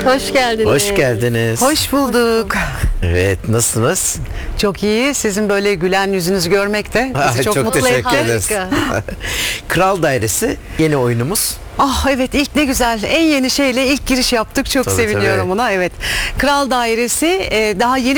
Hoş geldiniz. Hoş geldiniz. Hoş bulduk. Evet, nasılsınız? Çok iyi. Sizin böyle gülen yüzünüzü görmek de bizi çok mutlu teşekkür etti. ederiz. Kral Dairesi yeni oyunumuz. Ah evet, ilk ne güzel. En yeni şeyle ilk giriş yaptık. Çok Tabii, seviniyorum tabii. buna. Evet. Kral Dairesi daha yeni